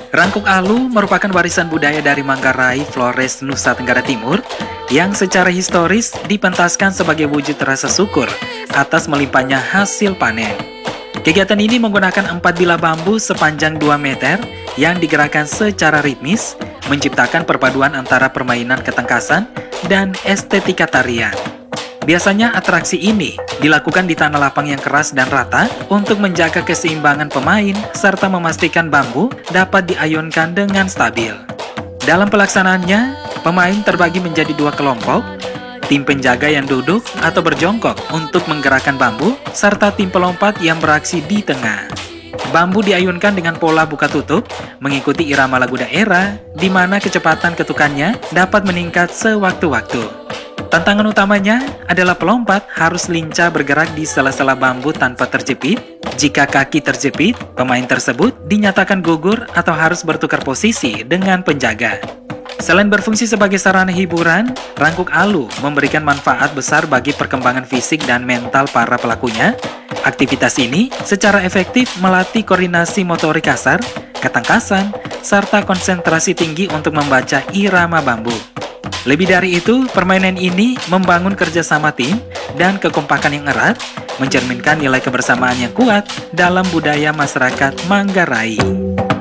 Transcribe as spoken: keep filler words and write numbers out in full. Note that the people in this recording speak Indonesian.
Rangkuk Alu merupakan warisan budaya dari Manggarai, Flores, Nusa Tenggara Timur yang secara historis dipentaskan sebagai wujud rasa syukur atas melimpahnya hasil panen. Kegiatan ini menggunakan empat bilah bambu sepanjang dua meter yang digerakkan secara ritmis, menciptakan perpaduan antara permainan ketangkasan dan estetika tarian. Biasanya atraksi ini dilakukan di tanah lapang yang keras dan rata untuk menjaga keseimbangan pemain serta memastikan bambu dapat diayunkan dengan stabil. Dalam pelaksanaannya, pemain terbagi menjadi dua kelompok, tim penjaga yang duduk atau berjongkok untuk menggerakkan bambu, serta tim pelompat yang beraksi di tengah. Bambu diayunkan dengan pola buka tutup, mengikuti irama lagu daerah, di mana kecepatan ketukannya dapat meningkat sewaktu-waktu. Tantangan utamanya adalah pelompat harus lincah bergerak di sela-sela bambu tanpa terjepit. Jika kaki terjepit, pemain tersebut dinyatakan gugur atau harus bertukar posisi dengan penjaga. Selain berfungsi sebagai sarana hiburan, Rangkuk Alu memberikan manfaat besar bagi perkembangan fisik dan mental para pelakunya. Aktivitas ini secara efektif melatih koordinasi motorik kasar, ketangkasan, serta konsentrasi tinggi untuk membaca irama bambu. Lebih dari itu, permainan ini membangun kerjasama tim dan kekompakan yang erat, mencerminkan nilai kebersamaan yang kuat dalam budaya masyarakat Manggarai.